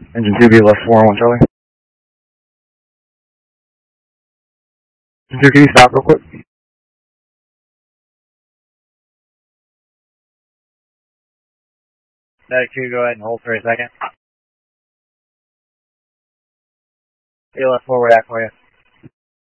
Engine 2, be left 4 on Charlie. Engine 2, can you stop real quick? Medic 2, go ahead and hold for a second. Be left forward act for you.